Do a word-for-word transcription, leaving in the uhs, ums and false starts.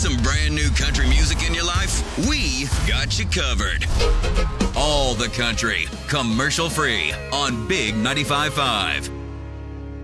some brand new country music in your life? We got you covered. All the country, commercial free on Big ninety-five point five.